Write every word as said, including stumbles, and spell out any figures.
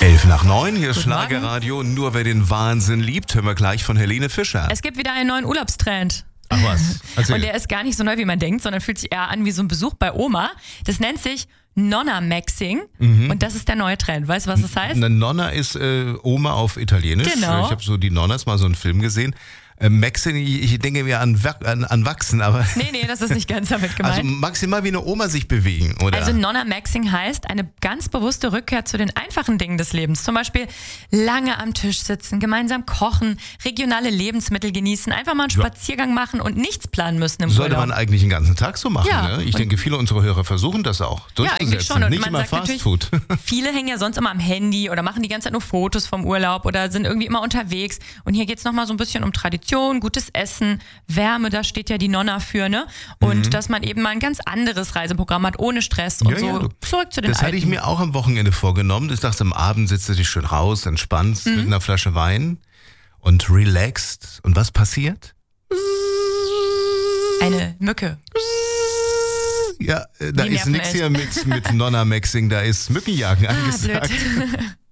Elf nach neun, hier ist Guten Schlagerradio. Nur wer den Wahnsinn liebt, hören wir gleich von Helene Fischer. Es gibt wieder einen neuen Urlaubstrend. Ach was, erzähl. Und der ist gar nicht so neu, wie man denkt, sondern fühlt sich eher an wie so ein Besuch bei Oma. Das nennt sich Nonna-Maxing mhm. und das ist der neue Trend. Weißt du, was das heißt? Eine Nonna ist äh, Oma auf Italienisch. Genau. Ich habe so die Nonnas mal so einen Film gesehen. Äh, Maxing, ich, ich denke mir an, an, an Wachsen, aber... Nee, nee, das ist nicht ganz damit gemeint. Also maximal wie eine Oma sich bewegen, oder? Also Nonna-Maxing heißt eine ganz bewusste Rückkehr zu den einfachen Dingen des Lebens. Zum Beispiel lange am Tisch sitzen, gemeinsam kochen, regionale Lebensmittel genießen, einfach mal einen Spaziergang machen und nichts planen müssen im Sollte Urlaub. man eigentlich den ganzen Tag so machen, Ja. ne? Ich denke, viele unserer Hörer versuchen das auch durchzusetzen. Ja, eigentlich schon. Und nicht man immer sagt Fast Food. Viele hängen ja sonst immer am Handy oder machen die ganze Zeit nur Fotos vom Urlaub oder sind irgendwie immer unterwegs. Und hier geht's nochmal so ein bisschen um Tradition, gutes Essen, Wärme, da steht ja die Nonna für, ne? Und mhm. dass man eben mal ein ganz anderes Reiseprogramm hat, ohne Stress und ja, so. Ja, du, zurück zu den Das Alten. hatte ich mir auch am Wochenende vorgenommen. Ich dachte, am Abend sitzt du dich schön raus, entspannst mhm. mit einer Flasche Wein und relaxed. Und was passiert? Eine Mücke. Ja, da Die ist nerven nichts echt. hier mit, mit Nonna-Maxing, da ist Mückenjagen Ah, angesagt. blöd.